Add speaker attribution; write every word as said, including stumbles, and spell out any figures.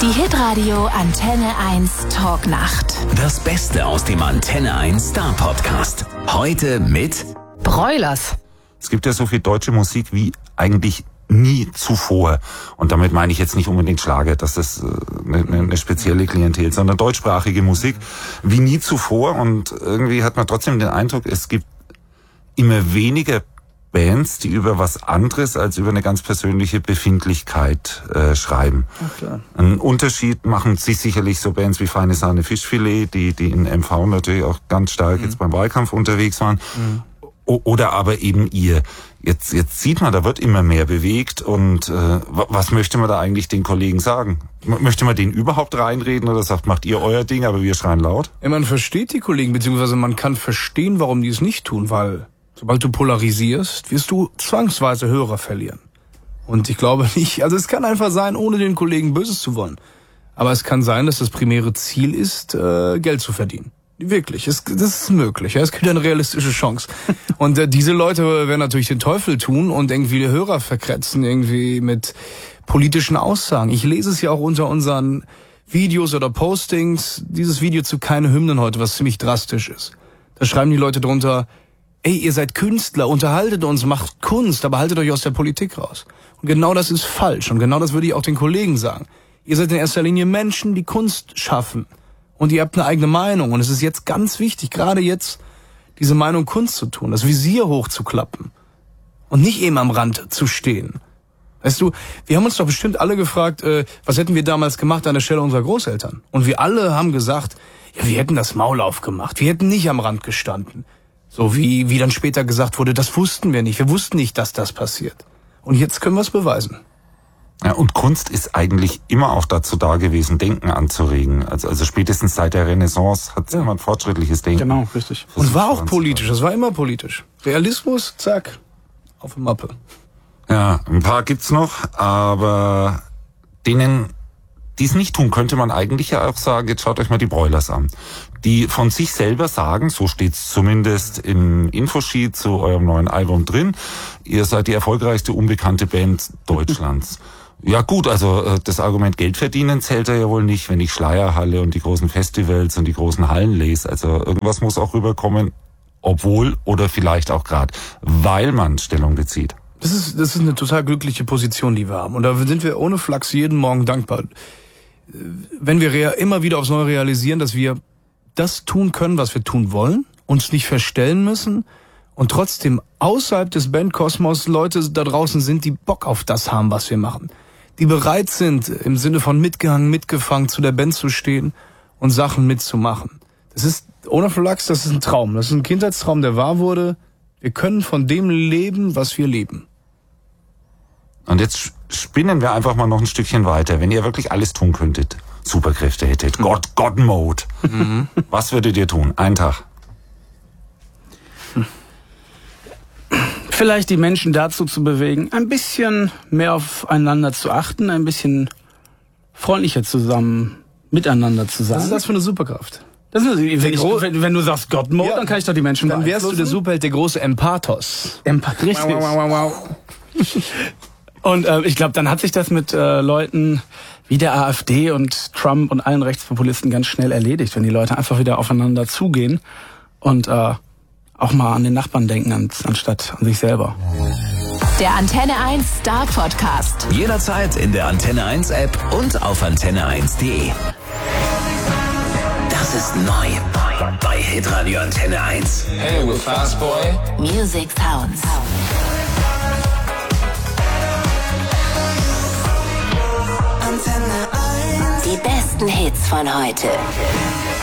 Speaker 1: Die Hitradio Antenne eins Talknacht.
Speaker 2: Das Beste aus dem Antenne eins Star Podcast. Heute mit
Speaker 1: Broilers.
Speaker 3: Es gibt ja so viel deutsche Musik wie eigentlich nie zuvor. Und damit meine ich jetzt nicht unbedingt Schlager, das ist eine, eine spezielle Klientel, sondern deutschsprachige Musik wie nie zuvor. Und irgendwie hat man trotzdem den Eindruck, es gibt immer weniger Bands, die über was anderes als über eine ganz persönliche Befindlichkeit äh, schreiben.
Speaker 4: Ach, klar.
Speaker 3: Einen Unterschied machen sich sicherlich so Bands wie Feine Sahne Fischfilet, die die in M V natürlich auch ganz stark mhm. jetzt beim Wahlkampf unterwegs waren. Mhm. O- oder aber eben ihr. Jetzt jetzt sieht man, da wird immer mehr bewegt und äh, was möchte man da eigentlich den Kollegen sagen? M- möchte man denen überhaupt reinreden oder sagt, macht ihr euer Ding, aber wir schreien laut?
Speaker 4: Ja, man versteht die Kollegen, beziehungsweise man kann verstehen, warum die es nicht tun, weil sobald du polarisierst, wirst du zwangsweise Hörer verlieren. Und ich glaube nicht, also es kann einfach sein, ohne den Kollegen Böses zu wollen. Aber es kann sein, dass das primäre Ziel ist, äh, Geld zu verdienen. Wirklich, es, das ist möglich. Ja, es gibt eine realistische Chance. Und äh, diese Leute werden natürlich den Teufel tun und irgendwie die Hörer verkratzen, irgendwie mit politischen Aussagen. Ich lese es ja auch unter unseren Videos oder Postings, dieses Video zu Keine Hymnen heute, was ziemlich drastisch ist. Da schreiben die Leute drunter: Ey, ihr seid Künstler, unterhaltet uns, macht Kunst, aber haltet euch aus der Politik raus. Und genau das ist falsch. Und genau das würde ich auch den Kollegen sagen. Ihr seid in erster Linie Menschen, die Kunst schaffen. Und ihr habt eine eigene Meinung. Und es ist jetzt ganz wichtig, gerade jetzt, diese Meinung Kunst zu tun, das Visier hochzuklappen. Und nicht eben am Rand zu stehen. Weißt du, wir haben uns doch bestimmt alle gefragt, äh, was hätten wir damals gemacht an der Stelle unserer Großeltern? Und wir alle haben gesagt, ja, wir hätten das Maul aufgemacht. Wir hätten nicht am Rand gestanden. So wie, wie dann später gesagt wurde, das wussten wir nicht. Wir wussten nicht, dass das passiert. Und jetzt können wir es beweisen.
Speaker 3: Ja, und Kunst ist eigentlich immer auch dazu da gewesen, Denken anzuregen. Also, also spätestens seit der Renaissance hat es ja immer ein fortschrittliches Denken.
Speaker 4: Genau, richtig. Und war auch politisch, das war immer politisch. Realismus, zack, auf die Mappe.
Speaker 3: Ja, ein paar gibt's noch, aber denen, die es nicht tun, könnte man eigentlich ja auch sagen, jetzt schaut euch mal die Broilers an. Die von sich selber sagen, so steht's zumindest im Infosheet zu eurem neuen Album drin, ihr seid die erfolgreichste unbekannte Band Deutschlands. Ja gut, also das Argument Geld verdienen zählt er ja wohl nicht, wenn ich Schleierhalle und die großen Festivals und die großen Hallen lese. Also irgendwas muss auch rüberkommen, obwohl oder vielleicht auch gerade, weil man Stellung bezieht.
Speaker 4: Das ist, das ist eine total glückliche Position, die wir haben. Und da sind wir ohne Flachs jeden Morgen dankbar. Wenn wir rea- immer wieder aufs Neue realisieren, dass wir das tun können, was wir tun wollen, uns nicht verstellen müssen und trotzdem außerhalb des Bandkosmos Leute da draußen sind, die Bock auf das haben, was wir machen. Die bereit sind, im Sinne von mitgehangen, mitgefangen, zu der Band zu stehen und Sachen mitzumachen. Das ist, ohne Flachs, das ist ein Traum. Das ist ein Kindheitstraum, der wahr wurde. Wir können von dem leben, was wir leben.
Speaker 3: Und jetzt spinnen wir einfach mal noch ein Stückchen weiter. Wenn ihr wirklich alles tun könntet, Superkräfte hättet, God, God Mode, mhm. was würdet ihr tun? Einen Tag.
Speaker 5: Vielleicht die Menschen dazu zu bewegen, ein bisschen mehr aufeinander zu achten, ein bisschen freundlicher zusammen miteinander zu sein.
Speaker 4: Was ist das für eine Superkraft?
Speaker 5: Das ist, wenn, ich, wenn, wenn du sagst God Mode, ja, dann kann ich doch die Menschen
Speaker 4: Dann wärst du der Superheld, der große Empathos.
Speaker 5: Empath, richtig. Wow, wow, wow, wow. Und äh, ich glaube, dann hat sich das mit äh, Leuten wie der AfD und Trump und allen Rechtspopulisten ganz schnell erledigt, wenn die Leute einfach wieder aufeinander zugehen und äh, auch mal an den Nachbarn denken, anstatt an sich selber.
Speaker 1: Der Antenne eins Star Podcast.
Speaker 2: Jederzeit in der Antenne eins App und auf antenne eins punkt de. Das ist neu bei Hitradio Antenne eins.
Speaker 6: Hey, we're Fast Boy.
Speaker 1: Music Sounds. Die besten Hits von heute.